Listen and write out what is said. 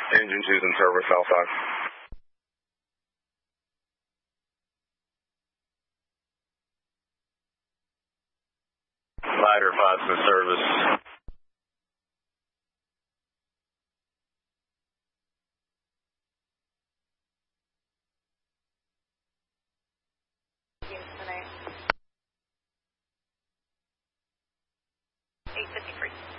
Engine 2's in service, L5. Glider 5's in service. Tonight. 8:53.